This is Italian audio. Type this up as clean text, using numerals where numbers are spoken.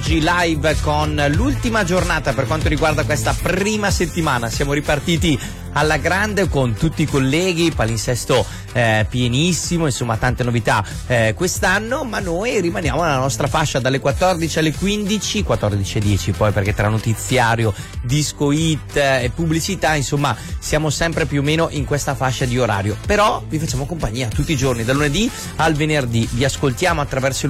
Live con l'ultima giornata per quanto riguarda questa prima settimana. Siamo ripartiti alla grande con tutti i colleghi, palinsesto pienissimo, insomma tante novità quest'anno, ma noi rimaniamo nella nostra fascia dalle 14 alle 15, 14:10 poi, perché tra notiziario, disco hit e pubblicità, insomma siamo sempre più o meno in questa fascia di orario, però vi facciamo compagnia tutti i giorni, dal lunedì al venerdì, vi ascoltiamo attraverso